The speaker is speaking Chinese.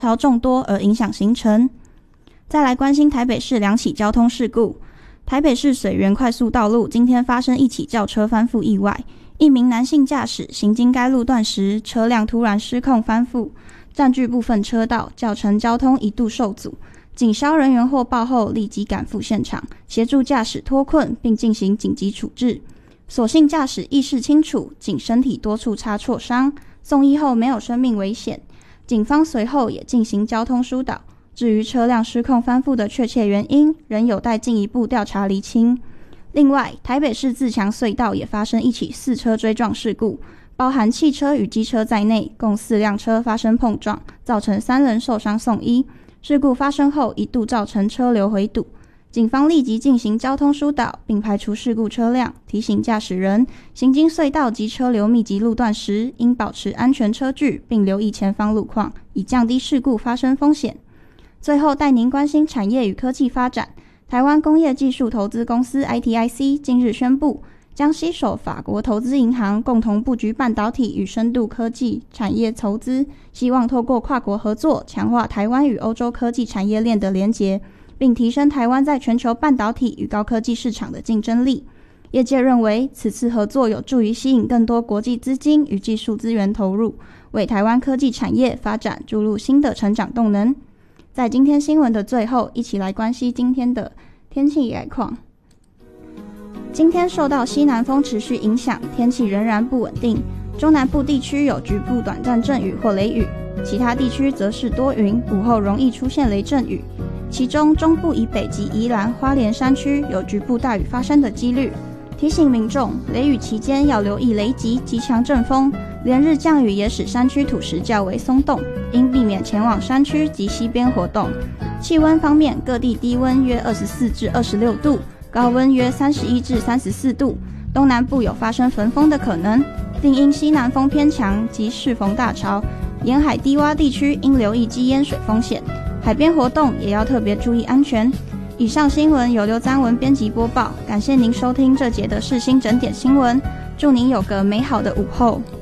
潮众多而影响行程。再来关心台北市两起交通事故。台北市水源快速道路今天发生一起轿车翻覆意外，一名男性驾驶行经该路段时，车辆突然失控翻覆，占据部分车道，造成交通一度受阻。警消人员获报后立即赶赴现场，协助驾驶脱困并进行紧急处置。所幸驾驶意识清楚，仅身体多处擦挫伤，送医后没有生命危险。警方随后也进行交通疏导。至于车辆失控翻覆的确切原因，仍有待进一步调查厘清。另外，台北市自强隧道也发生一起4车追撞事故，包含汽车与机车在内，共4辆车发生碰撞，造成3人受伤送医。事故发生后一度造成车流回堵，警方立即进行交通疏导，并排除事故车辆，提醒驾驶人行经隧道及车流密集路段时，应保持安全车距，并留意前方路况，以降低事故发生风险。最后带您关心产业与科技发展。台湾工业技术投资公司 ITIC 近日宣布，将携手法国投资银行共同布局半导体与深度科技产业投资，希望透过跨国合作，强化台湾与欧洲科技产业链的连结，并提升台湾在全球半导体与高科技市场的竞争力。业界认为，此次合作有助于吸引更多国际资金与技术资源投入，为台湾科技产业发展注入新的成长动能。在今天新闻的最后，一起来关心今天的天气概况。今天受到西南风持续影响，天气仍然不稳定，中南部地区有局部短暂阵雨或雷雨，其他地区则是多云，午后容易出现雷阵雨，其中中部以北及宜兰花莲山区有局部大雨发生的几率。提醒民众，雷雨期间要留意雷击及强阵风，连日降雨也使山区土石较为松动，应避免前往山区及溪边活动。气温方面，各地低温约24至26度，高温约31至34度，东南部有发生焚风的可能，并因西南风偏强及适逢大潮，沿海低洼地区应留意积淹水风险，海边活动也要特别注意安全。以上新闻由刘簪文编辑播报，感谢您收听这节的世新整点新闻，祝您有个美好的午后。